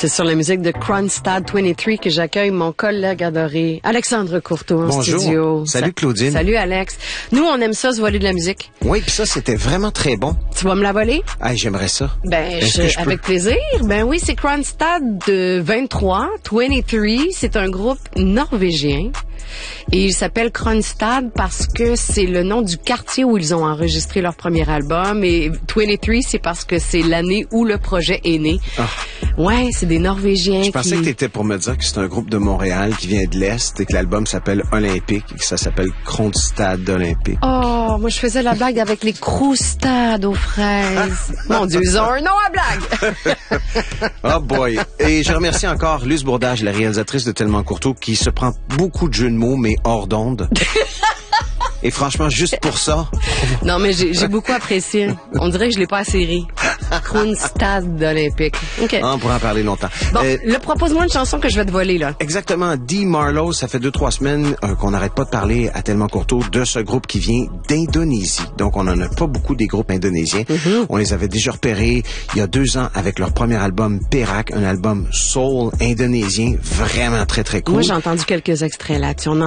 C'est sur la musique de Kronstadt 23 que j'accueille mon collègue adoré, Alexandre Courteau en Bonjour. studio. Salut Claudine. Salut Alex. Nous, on aime ça se voler de la musique. Oui, puis ça, c'était vraiment très bon. Tu vas me la voler? Ah, j'aimerais ça. Ben, je avec plaisir. Ben oui, c'est Kronstadt de 23. C'est un groupe norvégien. Et il s'appelle Kronstadt parce que c'est le nom du quartier où ils ont enregistré leur premier album. Et 23, c'est parce que c'est l'année où le projet est né. Ah. Ouais, c'est des Norvégiens Je pensais que t'étais pour me dire que c'est un groupe de Montréal qui vient de l'Est et que l'album s'appelle Olympique et que ça s'appelle Kronstadt Olympique. Oh, moi je faisais la blague avec les croustades aux fraises. Mon Dieu, ils ont un nom à blague. Oh boy. Et je remercie encore Luce Bourdage, la réalisatrice de Tellement Courteau, qui se prend beaucoup de jeux de mots, mais hors d'onde. Et franchement, juste pour ça... Non, mais j'ai beaucoup apprécié. On dirait que je l'ai pas assez ri. Kronstadt Olympique. OK. On pourra en parler longtemps. Bon, propose-moi une chanson que je vais te voler, là. Exactement. Dee Marlowe, ça fait 2-3 semaines qu'on n'arrête pas de parler à Tellement Courteau de ce groupe qui vient d'Indonésie. Donc, on n'en a pas beaucoup des groupes indonésiens. Mm-hmm. On les avait déjà repérés il y a 2 ans avec leur premier album, Perak, un album soul indonésien vraiment très, très cool. Moi, j'ai entendu quelques extraits là-dessus.